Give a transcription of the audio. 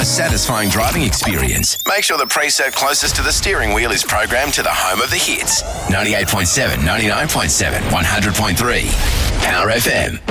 A satisfying driving experience. Make sure the preset closest to the steering wheel is programmed to the home of the hits. 98.7, 99.7, 100.3. Power FM.